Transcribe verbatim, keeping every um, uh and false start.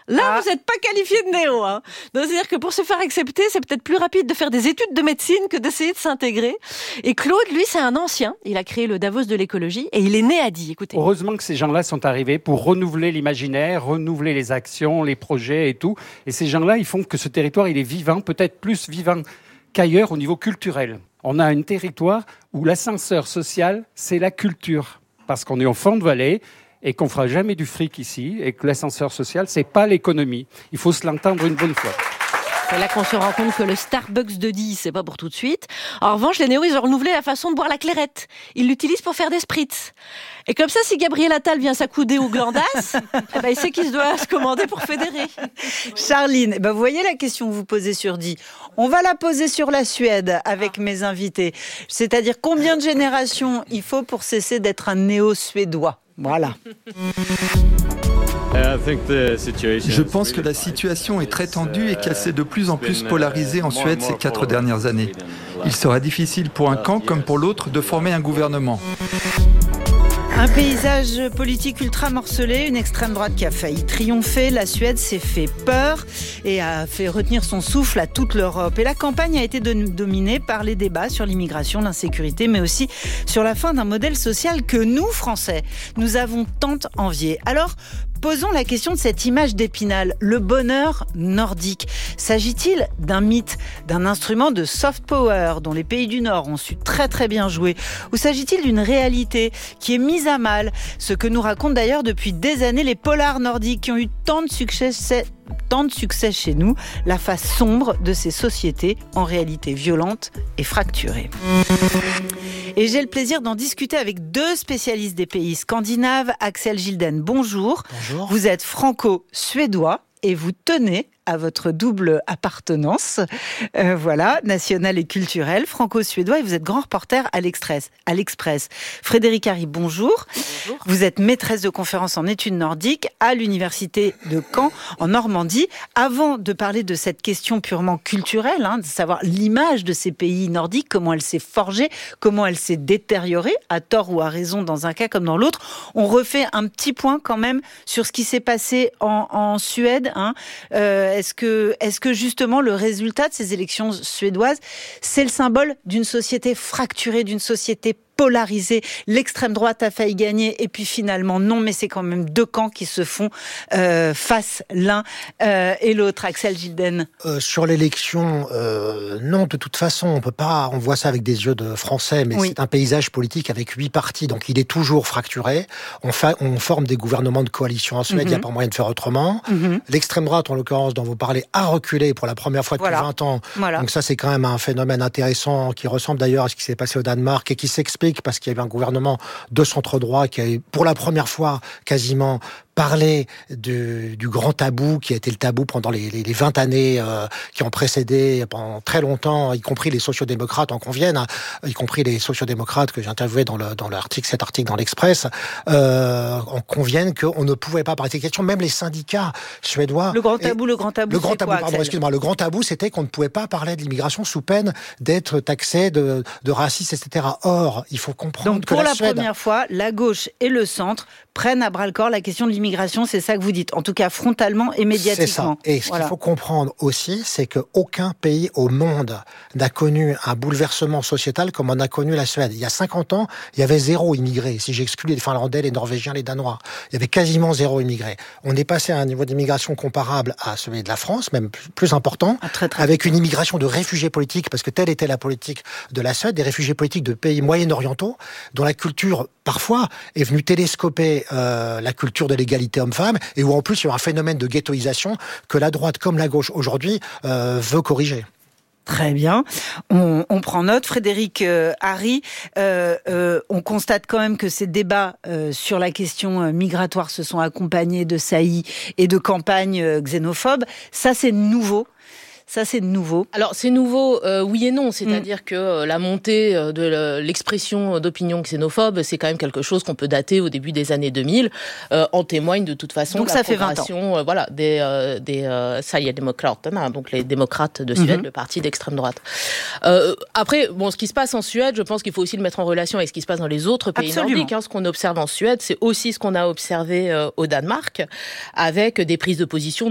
Là, Ah. vous n'êtes pas qualifié de néo. Hein. Donc, c'est-à-dire que pour se faire accepter, c'est peut-être plus rapide de faire des études de médecine que d'essayer de s'intégrer. Et Claude, lui, c'est un ancien. Il a créé le Davos de l'écologie et il est né à Die. Écoutez. Heureusement que ces gens-là sont arrivés pour renouveler l'imaginaire, renouveler les actions, les projets et tout. Et ces gens-là, ils font que ce territoire, il est vivant, peut-être plus vivant qu'ailleurs au niveau culturel. On a un territoire où l'ascenseur social, c'est la culture. Parce qu'on est au fond de vallée et qu'on fera jamais du fric ici et que l'ascenseur social, c'est pas l'économie. Il faut se l'entendre une bonne fois. C'est là qu'on se rend compte que le Starbucks de Die, c'est pas pour tout de suite. En revanche, les néos, ils ont renouvelé la façon de boire la clairette. Ils l'utilisent pour faire des spritz. Et comme ça, si Gabriel Attal vient s'accouder au Glandas, eh ben, il sait qu'il se doit se commander pour fédérer. Charline, ben vous voyez la question que vous posez sur Die. On va la poser sur la Suède avec mes invités. C'est-à-dire combien de générations il faut pour cesser d'être un néo-suédois. Voilà. Je pense que la situation est très tendue et qu'elle s'est de plus en plus polarisée en Suède ces quatre dernières années. Il sera difficile pour un camp comme pour l'autre de former un gouvernement. Un paysage politique ultra morcelé, une extrême droite qui a failli triompher. La Suède s'est fait peur et a fait retenir son souffle à toute l'Europe. Et la campagne a été dominée par les débats sur l'immigration, l'insécurité, mais aussi sur la fin d'un modèle social que nous, Français, nous avons tant envié. Alors, posons la question de cette image d'Épinal, le bonheur nordique. S'agit-il d'un mythe, d'un instrument de soft power dont les pays du Nord ont su très très bien jouer? Ou s'agit-il d'une réalité qui est mise à mal? Ce que nous racontent d'ailleurs depuis des années les polars nordiques qui ont eu tant de succès, tant de succès chez nous, la face sombre de ces sociétés en réalité violentes et fracturées. Et j'ai le plaisir d'en discuter avec deux spécialistes des pays scandinaves. Axel Gilden, bonjour. Bonjour. Vous êtes franco-suédois et vous tenez à votre double appartenance, euh, voilà, nationale et culturelle, franco-suédois, et vous êtes grand reporter à l'Express. À l'Express. Frédéric Harry, bonjour. Bonjour. Vous êtes maîtresse de conférences en études nordiques à l'université de Caen, en Normandie. Avant de parler de cette question purement culturelle, hein, de savoir l'image de ces pays nordiques, comment elle s'est forgée, comment elle s'est détériorée, à tort ou à raison dans un cas comme dans l'autre, on refait un petit point quand même sur ce qui s'est passé en, en Suède, hein. Euh, Est-ce que, est-ce que justement le résultat de ces élections suédoises, c'est le symbole d'une société fracturée, d'une société polarisée? L'extrême droite a failli gagner et puis finalement non, mais c'est quand même deux camps qui se font euh, face l'un euh, et l'autre. Axel Gilden. Euh, sur l'élection, euh, non, de toute façon, on peut pas. On voit ça avec des yeux de Français, mais oui. C'est un paysage politique avec huit partis, donc il est toujours fracturé. On, fa- on forme des gouvernements de coalition en Suède, il mm-hmm. n'y a pas moyen de faire autrement. Mm-hmm. L'extrême droite, en l'occurrence, dont vous parlez, a reculé pour la première fois depuis voilà. vingt ans. Voilà. Donc ça, c'est quand même un phénomène intéressant qui ressemble d'ailleurs à ce qui s'est passé au Danemark et qui s'explique parce qu'il y avait un gouvernement de centre-droit qui a, pour la première fois, quasiment parler du, du grand tabou qui a été le tabou pendant les, les, les vingt années euh, qui ont précédé pendant très longtemps, y compris les sociodémocrates en conviennent, hein, y compris les sociodémocrates que j'ai interviewés dans, le, dans l'article, cet article dans l'Express, euh, en conviennent qu'on ne pouvait pas parler de ces questions. Même les syndicats suédois... Le grand tabou, et, le grand tabou, le grand c'est tabou, quoi, pardon, excusez-moi, le grand tabou, c'était qu'on ne pouvait pas parler de l'immigration sous peine d'être taxé de, de racisme, et cetera. Or, il faut comprendre Donc, que pour la, la Suède... première fois, la gauche et le centre prennent à bras-le-corps la question de l'immigration, c'est ça que vous dites, en tout cas frontalement et médiatiquement. C'est ça. Et ce voilà. qu'il faut comprendre aussi, c'est qu'aucun pays au monde n'a connu un bouleversement sociétal comme on a connu la Suède. Il y a cinquante ans, il y avait zéro immigré. Si j'exclus les Finlandais, les Norvégiens, les Danois, il y avait quasiment zéro immigré. On est passé à un niveau d'immigration comparable à celui de la France, même plus important, ah, très, très avec une immigration de réfugiés politiques, parce que telle était la politique de la Suède, des réfugiés politiques de pays moyen-orientaux, dont la culture, parfois, est venue télescoper Euh, la culture de l'égalité homme-femme, et où en plus il y a un phénomène de ghettoisation que la droite comme la gauche aujourd'hui euh, veut corriger. Très bien, on, on prend note. Frédéric euh, Harry, euh, euh, on constate quand même que ces débats euh, sur la question euh, migratoire se sont accompagnés de saillies et de campagnes euh, xénophobes. Ça, c'est nouveau. Ça, c'est nouveau. Alors, c'est nouveau, euh, oui et non. C'est-à-dire mmh. que euh, la montée de le, l'expression d'opinion xénophobe, c'est quand même quelque chose qu'on peut dater au début des années deux mille. Euh, en témoigne de toute façon donc, la ça fait vingt ans. Euh, voilà, des, euh, des euh, Sverigedemokraterna, hein, donc les démocrates de Suède, mmh. le parti d'extrême droite. Euh, après, bon, ce qui se passe en Suède, je pense qu'il faut aussi le mettre en relation avec ce qui se passe dans les autres pays Absolument. nordiques. Hein. Ce qu'on observe en Suède, c'est aussi ce qu'on a observé euh, au Danemark, avec des prises de position